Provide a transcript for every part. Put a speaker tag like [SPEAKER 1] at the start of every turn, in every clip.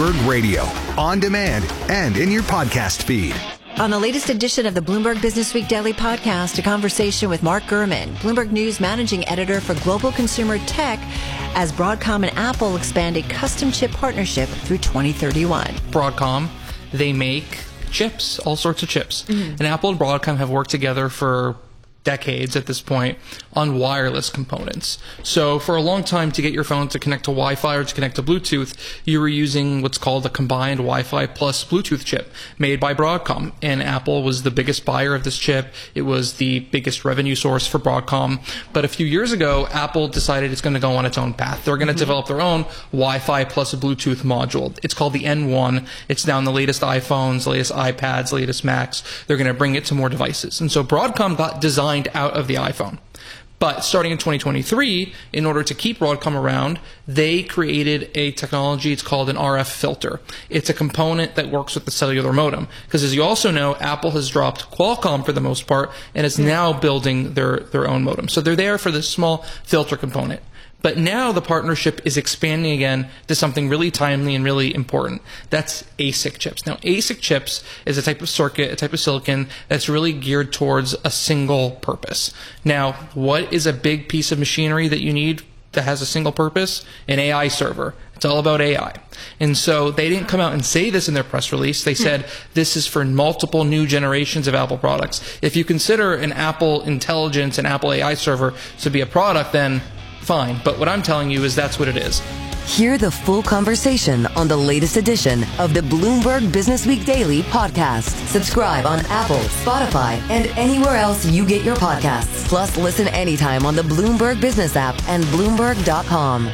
[SPEAKER 1] Bloomberg Radio, on demand and in your podcast feed.
[SPEAKER 2] On the latest edition of the Bloomberg Businessweek Daily Podcast, a conversation with Mark Gurman, Bloomberg News managing editor for global consumer tech, as Broadcom and Apple expand a custom chip partnership through 2031.
[SPEAKER 3] Broadcom, they make chips, all sorts of chips. And Apple and Broadcom have worked together for decades at this point on wireless components. So for a long time, to get your phone to connect to Wi-Fi or to connect to Bluetooth, you were using what's called a combined Wi-Fi plus Bluetooth chip made by Broadcom. And Apple was the biggest buyer of this chip. It was the biggest revenue source for Broadcom. But a few years ago, Apple decided it's going to go on its own path. They're going to develop their own Wi-Fi plus a Bluetooth module. It's called the N1. It's now in the latest iPhones, latest iPads, latest Macs. They're going to bring it to more devices. And so Broadcom got designed out of the iPhone. But starting in 2023, in order to keep Broadcom around, they created a technology, it's called an RF filter. It's a component that works with the cellular modem. Because as you also know, Apple has dropped Qualcomm for the most part and is now building their own modem. So they're there for this small filter component. But now the partnership is expanding again to something really timely and really important. That's ASIC chips. Now, ASIC chips is a type of circuit, a type of silicon that's really geared towards a single purpose. Now, what is a big piece of machinery that you need that has a single purpose? An AI server. It's all about AI. And so they didn't come out and say this in their press release. They said this is for multiple new generations of Apple products. If you consider an Apple Intelligence and Apple AI server to be a product, then fine. But what I'm telling you is that's what it is.
[SPEAKER 4] Hear the full conversation on the latest edition of the Bloomberg Businessweek Daily Podcast. Subscribe on Apple, Spotify, and anywhere else you get your podcasts. Plus, listen anytime on the Bloomberg Business app and Bloomberg.com.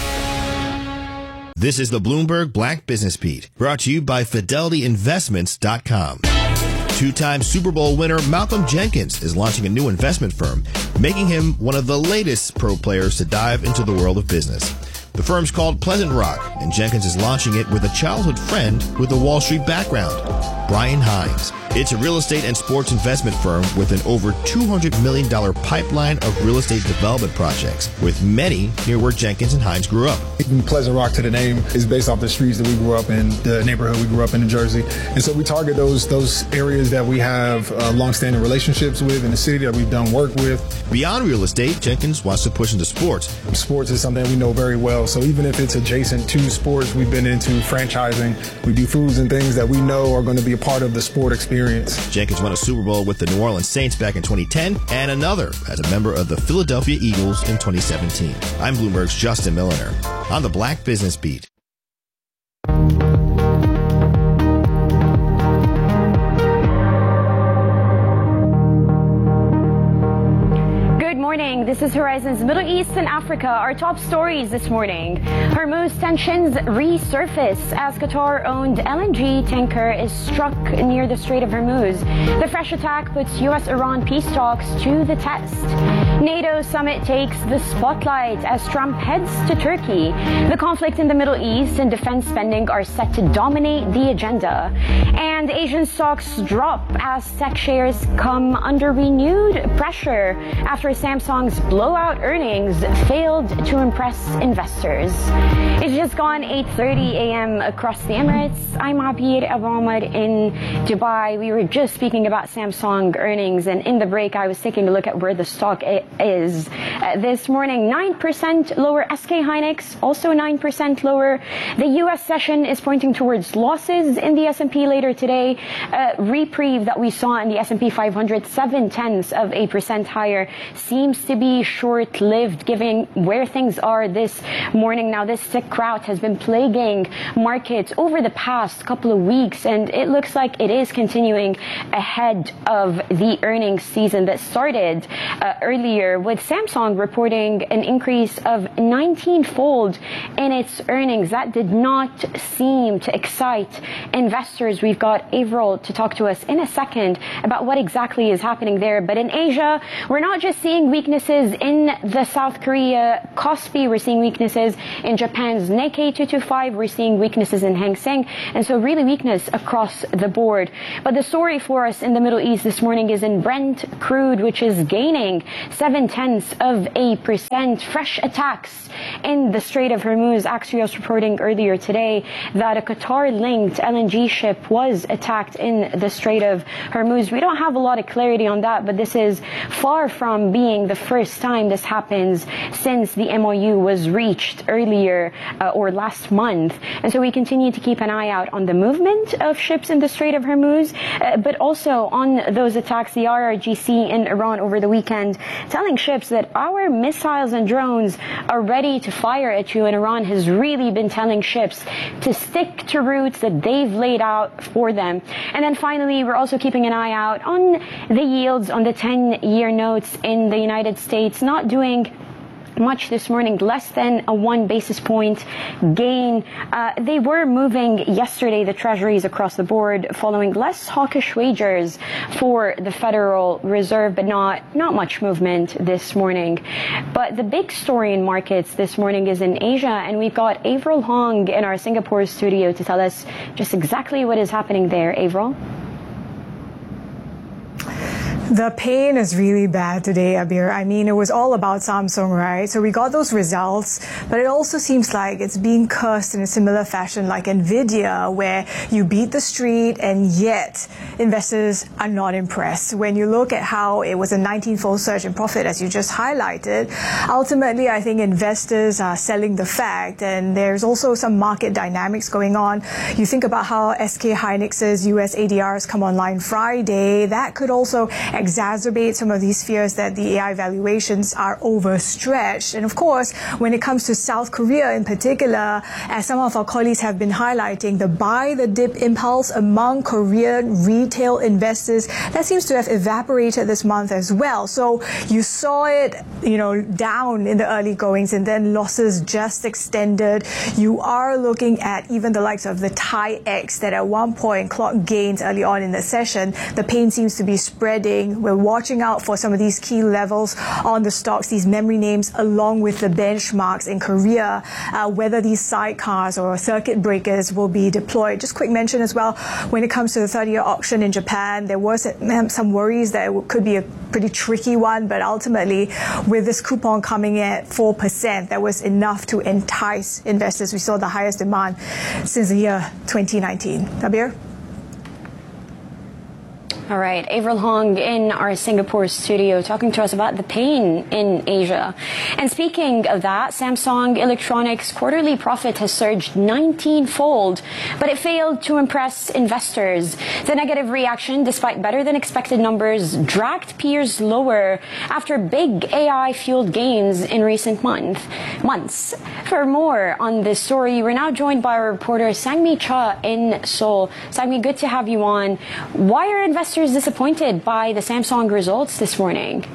[SPEAKER 5] This is the Bloomberg Black Business Beat, brought to you by FidelityInvestments.com. Two-time Super Bowl winner Malcolm Jenkins is launching a new investment firm, making him one of the latest pro players to dive into the world of business. The firm's called Pleasant Rock, and Jenkins is launching it with a childhood friend with a Wall Street background, Brian Hines. It's a real estate and sports investment firm with an over $200 million pipeline of real estate development projects, with many near where Jenkins and Hines grew up.
[SPEAKER 6] Pleasant Rock to the name is based off the streets that we grew up in, the neighborhood we grew up in Jersey. And so we target those areas that we have long-standing relationships with in the city that we've done work with.
[SPEAKER 5] Beyond real estate, Jenkins wants to push into sports.
[SPEAKER 6] Sports is something we know very well. So even if it's adjacent to sports, we've been into franchising. We do foods and things that we know are going to be a part of the sport experience.
[SPEAKER 5] Jenkins won a Super Bowl with the New Orleans Saints back in 2010 and another as a member of the Philadelphia Eagles in 2017. I'm Bloomberg's Justin Milliner on the Black Business Beat.
[SPEAKER 7] This is Horizon's Middle East and Africa. Our top stories this morning. Hormuz tensions resurface as Qatar-owned LNG tanker is struck near the Strait of Hormuz. The fresh attack puts U.S.-Iran peace talks to the test. NATO summit takes the spotlight as Trump heads to Turkey. The conflict in the Middle East and defense spending are set to dominate the agenda. And Asian stocks drop as tech shares come under renewed pressure after Samsung's blowout earnings failed to impress investors. It's just gone 8:30 a.m. across the Emirates. I'm Abir Abamad in Dubai. We were just speaking about Samsung earnings, and in the break I was taking a look at where the stock is. This morning, 9% lower. SK Hynix, also 9% lower. The U.S. session is pointing towards losses in the S&P later today. Reprieve that we saw in the S&P 500, 0.7% higher, seems to be short-lived given where things are this morning. Now, this sick rout has been plaguing markets over the past couple of weeks, and it looks like it is continuing ahead of the earnings season that started earlier, with Samsung reporting an increase of 19-fold in its earnings. That did not seem to excite investors. We've got Avril to talk to us in a second about what exactly is happening there. But in Asia, we're not just seeing weak weaknesses in the South Korea Kospi. We're seeing weaknesses in Japan's Nikkei 225. We're seeing weaknesses in Hang Seng. And so really weakness across the board. But the story for us in the Middle East this morning is in Brent crude, which is gaining 0.7%. Fresh attacks in the Strait of Hormuz. Axios reporting earlier today that a Qatar-linked LNG ship was attacked in the Strait of Hormuz. We don't have a lot of clarity on that, but this is far from being the first time this happens since the MOU was reached earlier or last month. And so we continue to keep an eye out on the movement of ships in the Strait of Hormuz, but also on those attacks. The RRGC in Iran over the weekend telling ships that our missiles and drones are ready to fire at you, and Iran has really been telling ships to stick to routes that they've laid out for them. And then finally, we're also keeping an eye out on the yields on the 10-year notes in the United States, not doing much this morning, less than a 1 basis point gain. They were moving yesterday, the treasuries across the board, following less hawkish wagers for the Federal Reserve, but not much movement this morning. But the big story in markets this morning is in Asia, and we've got Avril Hong in our Singapore studio to tell us just exactly what is happening there. Avril?
[SPEAKER 8] The pain is really bad today, Abir. I mean, it was all about Samsung, right? So we got those results, but it also seems like it's being cursed in a similar fashion like Nvidia, where you beat the street and yet investors are not impressed. When you look at how it was a 19-fold surge in profit, as you just highlighted, ultimately I think investors are selling the fact, and there's also some market dynamics going on. You think about how SK Hynix's US ADRs come online Friday. That could also exacerbate some of these fears that the AI valuations are overstretched. And of course, when it comes to South Korea in particular, as some of our colleagues have been highlighting, the buy the dip impulse among Korean retail investors, that seems to have evaporated this month as well. So you saw it, down in the early goings, and then losses just extended. You are looking at even the likes of the TAIEX that at one point clocked gains early on in the session. The pain seems to be spreading. We're watching out for some of these key levels on the stocks, these memory names, along with the benchmarks in Korea, whether these sidecars or circuit breakers will be deployed. Just quick mention as well, when it comes to the 30-year auction in Japan, there was some worries that it could be a pretty tricky one, but ultimately, with this coupon coming in at 4%, that was enough to entice investors. We saw the highest demand since the year 2019. Abir?
[SPEAKER 7] All right, Avril Hong in our Singapore studio talking to us about the pain in Asia. And speaking of that, Samsung Electronics' quarterly profit has surged 19-fold, but it failed to impress investors. The negative reaction, despite better than expected numbers, dragged peers lower after big AI-fueled gains in recent months. For more on this story, we're now joined by our reporter Sang-mi Cha in Seoul. Sang-mi, good to have you on. Why are investors disappointed by the Samsung results this morning?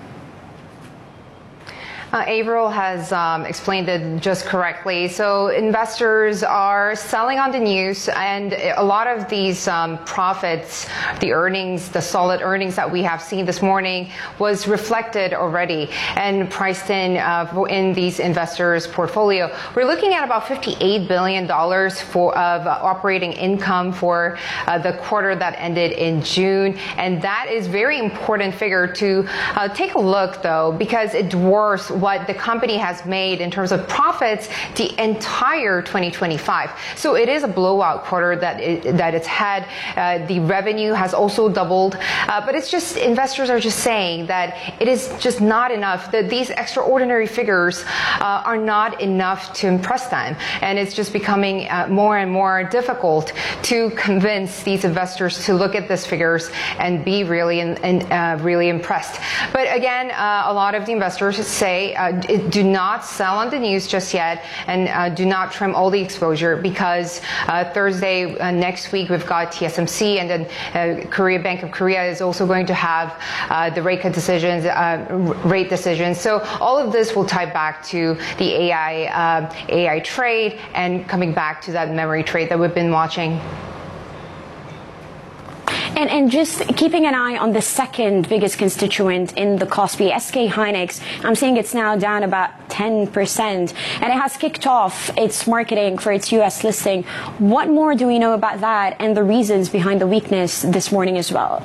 [SPEAKER 9] Avril has explained it just correctly. So investors are selling on the news, and a lot of these profits, the earnings, the solid earnings that we have seen this morning was reflected already and priced in these investors' portfolio. We're looking at about $58 billion of operating income for the quarter that ended in June, and that is very important figure to take a look, though, because it dwarfs what the company has made in terms of profits the entire 2025. So it is a blowout quarter that it's had. The revenue has also doubled, but it's just investors are just saying that it is just not enough, that these extraordinary figures are not enough to impress them, and it's just becoming more and more difficult to convince these investors to look at these figures and be really really impressed. But again, a lot of the investors say do not sell on the news just yet, and do not trim all the exposure, because Thursday next week we've got TSMC, and then Bank of Korea is also going to have the rate decisions. So all of this will tie back to the AI trade, and coming back to that memory trade that we've been watching.
[SPEAKER 7] And just keeping an eye on the second biggest constituent in the Kospi, SK Hynix, I'm seeing it's now down about 10%, and it has kicked off its marketing for its U.S. listing. What more do we know about that and the reasons behind the weakness this morning as well?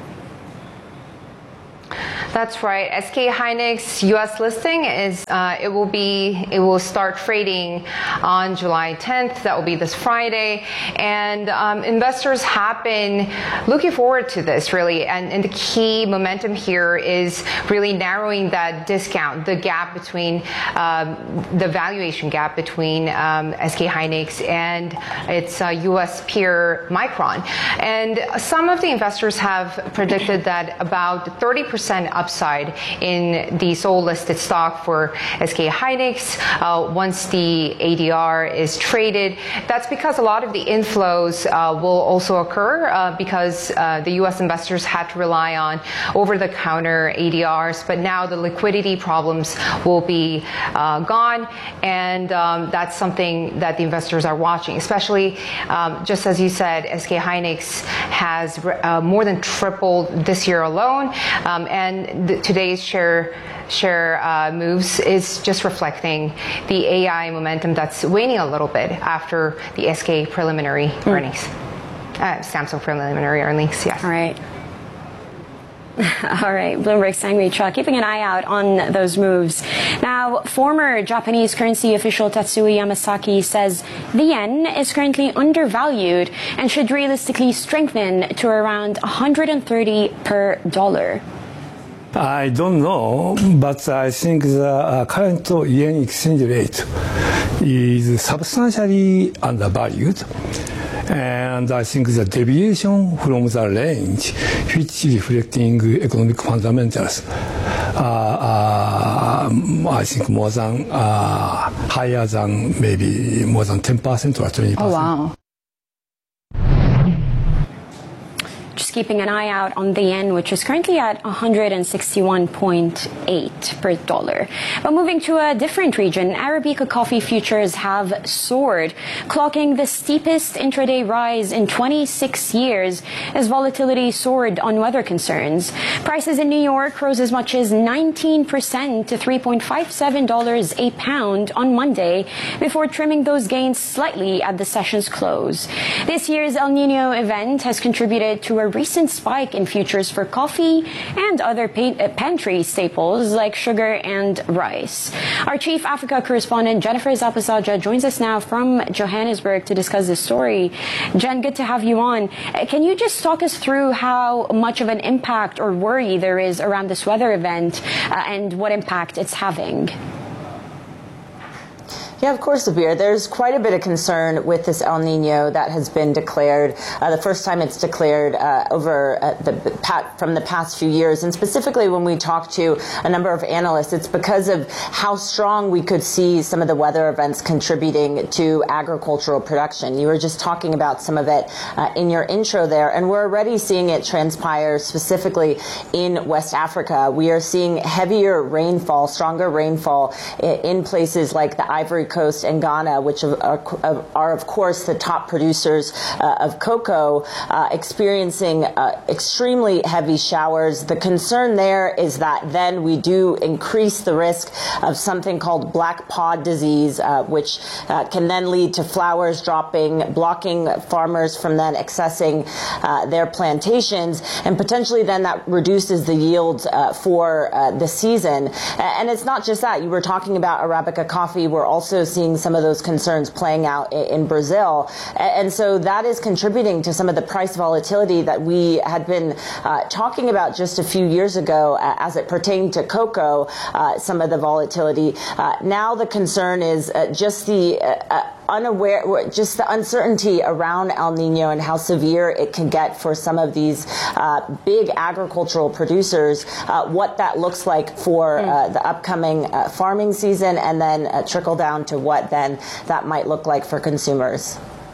[SPEAKER 9] That's right. SK Hynix U.S. listing is it will start trading on July 10th. That will be this Friday, and investors have been looking forward to this really. And the key momentum here is really narrowing that discount, the gap between the valuation gap between SK Hynix and its U.S. peer Micron. And some of the investors have predicted that about 30% upside in the Seoul listed stock for SK Hynix once the ADR is traded. That's because a lot of the inflows will also occur because the U.S. investors had to rely on over-the-counter ADRs, but now the liquidity problems will be gone, and that's something that the investors are watching, especially just as you said, SK Hynix has more than tripled this year alone, and today's share moves is just reflecting the AI momentum that's waning a little bit after the SK preliminary earnings. Samsung preliminary earnings, yes.
[SPEAKER 7] All right. All right, Bloomberg Sang-Mi keeping an eye out on those moves. Now, former Japanese currency official Tatsuya Yamasaki says the yen is currently undervalued and should realistically strengthen to around 130 per dollar.
[SPEAKER 10] I don't know, but I think the current yen exchange rate is substantially undervalued. And I think the deviation from the range, which reflecting economic fundamentals, I think more than higher than maybe more than 10% or 20%.
[SPEAKER 7] Oh, wow. Just keeping an eye out on the yen, which is currently at 161.8 per dollar. But moving to a different region, Arabica coffee futures have soared, clocking the steepest intraday rise in 26 years as volatility soared on weather concerns. Prices in New York rose as much as 19% to $3.57 a pound on Monday before trimming those gains slightly at the session's close. This year's El Nino event has contributed to a recent spike in futures for coffee and other pantry staples like sugar and rice. Our chief Africa correspondent Jennifer Zapasaja joins us now from Johannesburg to discuss this story. Jen, good to have you on. Can you just talk us through how much of an impact or worry there is around this weather event and what impact it's having?
[SPEAKER 11] Yeah, of course, Abir. There's quite a bit of concern with this El Nino that has been declared. The first time it's declared from the past few years. And specifically when we talk to a number of analysts, it's because of how strong we could see some of the weather events contributing to agricultural production. You were just talking about some of it in your intro there, and we're already seeing it transpire specifically in West Africa. We are seeing heavier rainfall, stronger rainfall in places like the Ivory Coast and Ghana, which are of course the top producers of cocoa, experiencing extremely heavy showers. The concern there is that then we do increase the risk of something called black pod disease, which can then lead to flowers dropping, blocking farmers from then accessing their plantations, and potentially then that reduces the yields for the season. And it's not just that. You were talking about Arabica coffee. We're also seeing some of those concerns playing out in Brazil. And so that is contributing to some of the price volatility that we had been talking about just a few years ago as it pertained to cocoa, some of the volatility. Now the concern is just the uncertainty around El Nino and how severe it can get for some of these big agricultural producers, what that looks like for the upcoming farming season, and then trickle down to what then that might look like for consumers.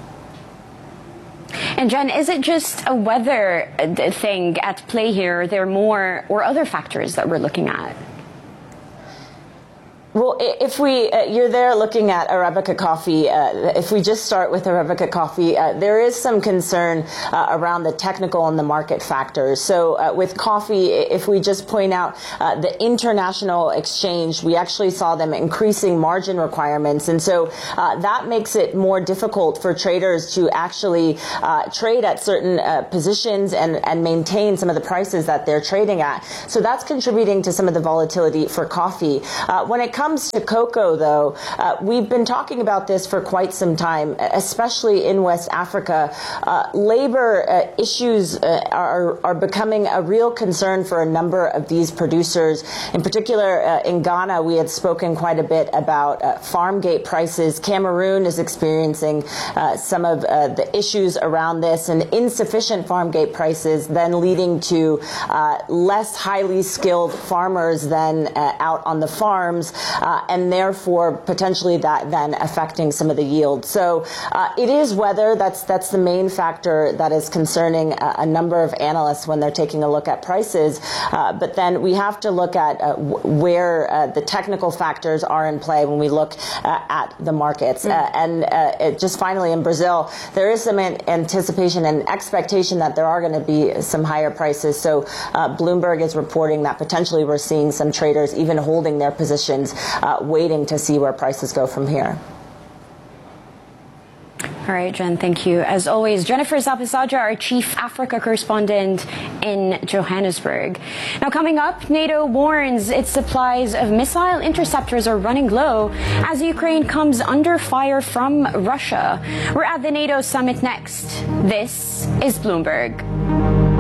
[SPEAKER 7] And Jen, is it just a weather thing at play here? Are there more or other factors that we're looking at?
[SPEAKER 11] Well, if you're there looking at Arabica coffee, if we just start with Arabica coffee, there is some concern around the technical and the market factors. So with coffee, if we just point out the international exchange, we actually saw them increasing margin requirements. And so that makes it more difficult for traders to actually trade at certain positions and maintain some of the prices that they're trading at. So that's contributing to some of the volatility for coffee. When it comes to cocoa, though, we've been talking about this for quite some time, especially in West Africa. Labor issues are becoming a real concern for a number of these producers. In particular, in Ghana, we had spoken quite a bit about farm gate prices. Cameroon is experiencing some of the issues around this, and insufficient farm gate prices then leading to less highly skilled farmers than out on the farms, and therefore potentially that then affecting some of the yield. So it is weather. That's the main factor that is concerning a number of analysts when they're taking a look at prices. But then we have to look at where the technical factors are in play when we look at the markets. And just finally, in Brazil, there is some anticipation and expectation that there are going to be some higher prices. So Bloomberg is reporting that potentially we're seeing some traders even holding their positions, waiting to see where prices go from here.
[SPEAKER 7] All right, Jen, thank you. As always, Jennifer Zapisaja, our Chief Africa Correspondent in Johannesburg. Now, coming up, NATO warns its supplies of missile interceptors are running low as Ukraine comes under fire from Russia. We're at the NATO summit next. This is Bloomberg.